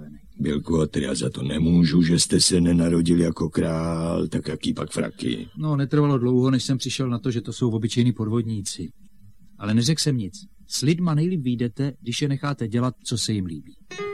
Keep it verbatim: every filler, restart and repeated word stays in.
vypravený. Bilkotr, já za to nemůžu, že jste se nenarodil jako král, tak jaký pak fraky? No, netrvalo dlouho, než jsem přišel na to, že to jsou obyčejní podvodníci. Ale neřekl jsem nic. S lidma nejlíp vyjdete, když je necháte dělat, co se jim líbí.